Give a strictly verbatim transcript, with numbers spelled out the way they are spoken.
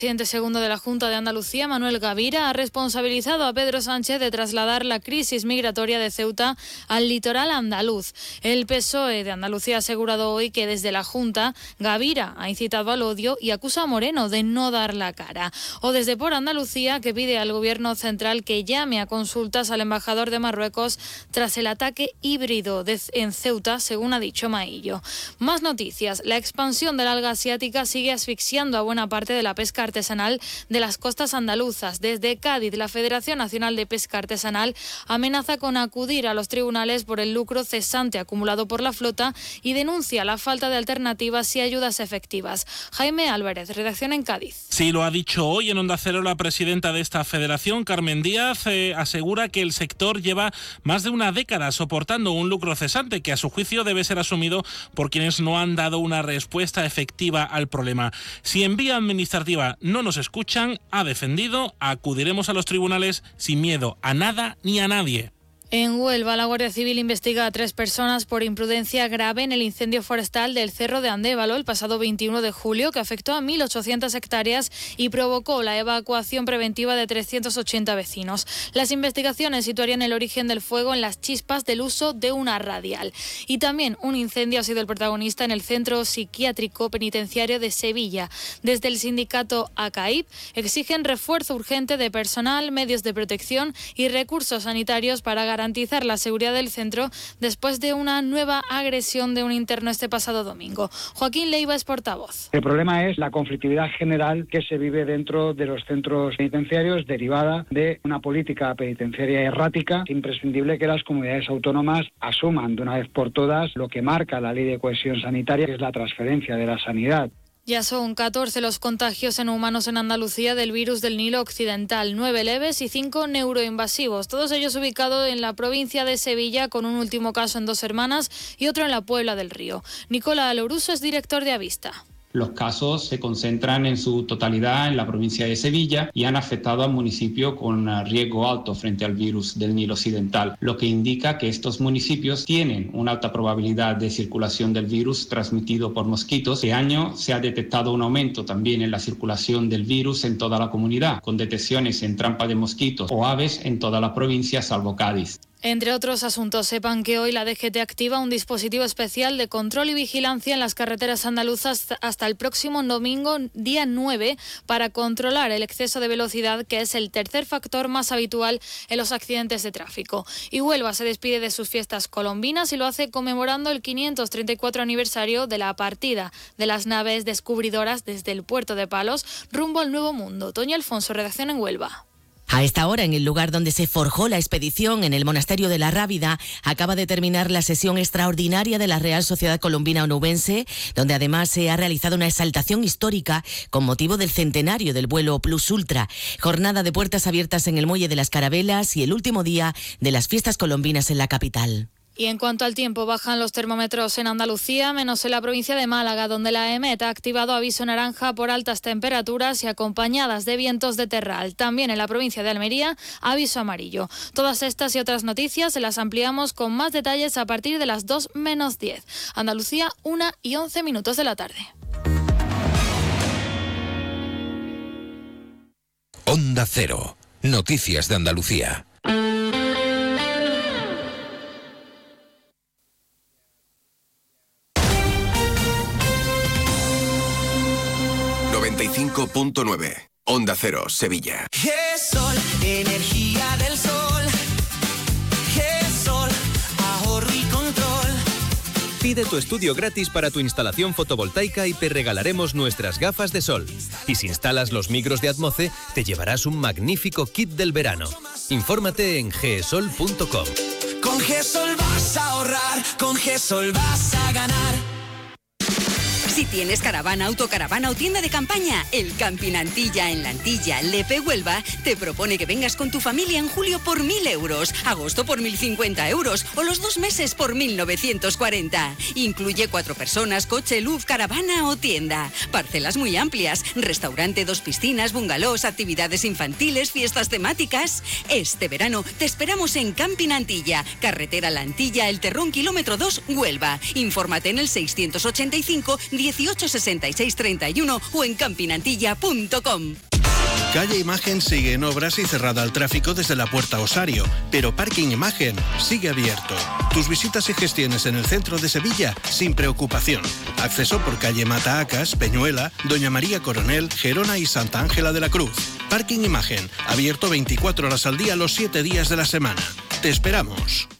El presidente segundo de la Junta de Andalucía, Manuel Gavira, ha responsabilizado a Pedro Sánchez de trasladar la crisis migratoria de Ceuta al litoral andaluz. El P S O E de Andalucía ha asegurado hoy que desde la Junta, Gavira ha incitado al odio y acusa a Moreno de no dar la cara. O desde Por Andalucía, que pide al Gobierno central que llame a consultas al embajador de Marruecos tras el ataque híbrido de, en Ceuta, según ha dicho Maillo. Más noticias. La expansión del alga asiática sigue asfixiando a buena parte de la pesca artesanal de las costas andaluzas. Desde Cádiz, la Federación Nacional de Pesca Artesanal amenaza con acudir a los tribunales por el lucro cesante acumulado por la flota y denuncia la falta de alternativas y ayudas efectivas. Jaime Álvarez, redacción en Cádiz. Sí, lo ha dicho hoy en Onda Cero la presidenta de esta federación, Carmen Díaz, eh, asegura que el sector lleva más de una década soportando un lucro cesante que a su juicio debe ser asumido por quienes no han dado una respuesta efectiva al problema. Si en vía administrativa no nos escuchan, ha defendido, acudiremos a los tribunales sin miedo a nada ni a nadie. En Huelva, la Guardia Civil investiga a tres personas por imprudencia grave en el incendio forestal del Cerro de Andévalo el pasado veintiuno de julio, que afectó a mil ochocientas hectáreas y provocó la evacuación preventiva de trescientos ochenta vecinos. Las investigaciones situarían el origen del fuego en las chispas del uso de una radial. Y también un incendio ha sido el protagonista en el Centro Psiquiátrico Penitenciario de Sevilla. Desde el sindicato A C A I P exigen refuerzo urgente de personal, medios de protección y recursos sanitarios para garantizar garantizar la seguridad del centro después de una nueva agresión de un interno este pasado domingo. Joaquín Leiva es portavoz. El problema es la conflictividad general que se vive dentro de los centros penitenciarios derivada de una política penitenciaria errática. Es imprescindible que las comunidades autónomas asuman de una vez por todas lo que marca la Ley de Cohesión Sanitaria, que es la transferencia de la sanidad. Ya son catorce los contagios en humanos en Andalucía del virus del Nilo Occidental, nueve leves y cinco neuroinvasivos, todos ellos ubicados en la provincia de Sevilla, con un último caso en Dos Hermanas y otro en la Puebla del Río. Nicola Aloruso es director de Avista. Los casos se concentran en su totalidad en la provincia de Sevilla y han afectado al municipio con riesgo alto frente al virus del Nilo Occidental, lo que indica que estos municipios tienen una alta probabilidad de circulación del virus transmitido por mosquitos. Este año se ha detectado un aumento también en la circulación del virus en toda la comunidad, con detecciones en trampa de mosquitos o aves en toda la provincia salvo Cádiz. Entre otros asuntos, sepan que hoy la D G T activa un dispositivo especial de control y vigilancia en las carreteras andaluzas hasta el próximo domingo, día nueve, para controlar el exceso de velocidad, que es el tercer factor más habitual en los accidentes de tráfico. Y Huelva se despide de sus fiestas colombinas y lo hace conmemorando el quinientos treinta y cuatro aniversario de la partida de las naves descubridoras desde el puerto de Palos rumbo al Nuevo Mundo. Toño Alfonso, redacción en Huelva. A esta hora, en el lugar donde se forjó la expedición, en el monasterio de la Rábida, acaba de terminar la sesión extraordinaria de la Real Sociedad Colombina Onubense, donde además se ha realizado una exaltación histórica con motivo del centenario del vuelo Plus Ultra, jornada de puertas abiertas en el Muelle de las Carabelas y el último día de las fiestas colombinas en la capital. Y en cuanto al tiempo, bajan los termómetros en Andalucía, menos en la provincia de Málaga, donde la EMET ha activado aviso naranja por altas temperaturas y acompañadas de vientos de terral. También en la provincia de Almería, aviso amarillo. Todas estas y otras noticias se las ampliamos con más detalles a partir de las dos menos diez. Andalucía, una y once minutos de la tarde. Onda Cero. Noticias de Andalucía. noventa y cinco punto nueve. Onda Cero, Sevilla. GESOL, energía del sol. GESOL, ahorro y control. Pide tu estudio gratis para tu instalación fotovoltaica y te regalaremos nuestras gafas de sol. Y si instalas los micros de Atmoce, te llevarás un magnífico kit del verano. Infórmate en gesol punto com. Con GESOL vas a ahorrar, con GESOL vas a ganar. Si tienes caravana, autocaravana o tienda de campaña, el Camping Antilla en la Antilla, Lepe, Huelva, te propone que vengas con tu familia en julio por mil euros, agosto por mil cincuenta euros o los dos meses por mil novecientos cuarenta. Incluye cuatro personas, coche, luz, caravana o tienda. Parcelas muy amplias, restaurante, dos piscinas, bungalows, actividades infantiles, fiestas temáticas. Este verano te esperamos en Camping Antilla, carretera La Antilla, El Terrón, kilómetro dos, Huelva. Infórmate en el seiscientos ochenta y cinco, diecinueve dieciocho sesenta y seis treinta y uno o en campinantilla punto com. Calle Imagen sigue en obras y cerrada al tráfico desde la Puerta Osario, pero Parking Imagen sigue abierto. Tus visitas y gestiones en el centro de Sevilla sin preocupación. Acceso por calle Mataacas, Peñuela, Doña María Coronel, Gerona y Santa Ángela de la Cruz. Parking Imagen, abierto veinticuatro horas al día los siete días de la semana. Te esperamos.